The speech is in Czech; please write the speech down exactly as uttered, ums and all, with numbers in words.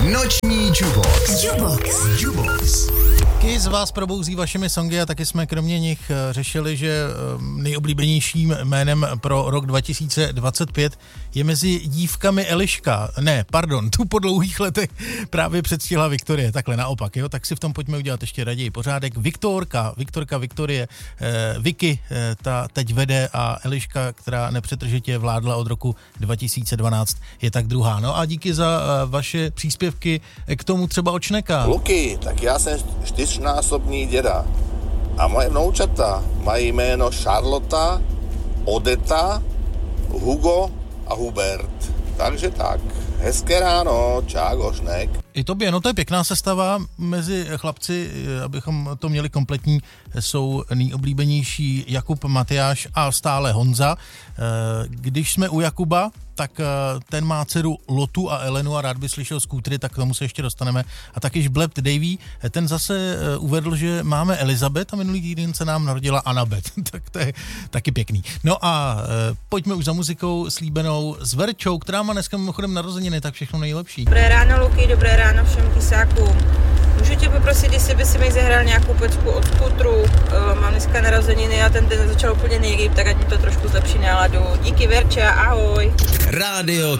Noční Jubox. Jubox. Jubox. Kiss vás probouzí vašimi songy a taky jsme kromě nich řešili, že nejoblíbenějším jménem pro rok dva tisíce dvacet pět je mezi dívkami Eliška. Ne, pardon, tu po dlouhých letech právě předstihla Viktorie. Takhle naopak, jo? Tak si v tom pojďme udělat ještě raději pořádek. Viktorka, Viktorka Viktorie, eh, Vicky, eh, ta teď vede a Eliška, která nepřetržitě vládla od roku dva tisíce dvanáct, je tak druhá. No a díky za eh, vaše příspěvky k tomu třeba od Šneka. Luky, tak já jsem čtyřnásobný děda a moje vnoučata mají jméno Charlotta, Odeta, Hugo a Hubert. Takže tak. Hezké ráno, čágo, Šnek. I tobě, no to je pěkná sestava mezi chlapci, abychom to měli kompletní, jsou nejoblíbenější Jakub, Matyáš a stále Honza. Když jsme u Jakuba, tak ten má dceru Lotu a Elenu a rád by slyšel skútry, tak k tomu se ještě dostaneme. A taky Žblebt Davy, ten zase uvedl, že máme Elizabeth a minulý týden se nám narodila Annabeth. Tak to je taky pěkný. No a pojďme už za muzikou slíbenou s Verčou, která má dneska mimochodem narozeniny, tak všechno nejlepší. Dobré ráno, Luky, dobré ráno všem kysákům. Můžu tě poprosit, jestli by si mi zahrál nějakou pecku od skútru. Mám dneska narozeniny a ten den začal úplně nejlíp, tak ať mi to trošku zlepší náladu. Díky, Verča, ahoj. Rádio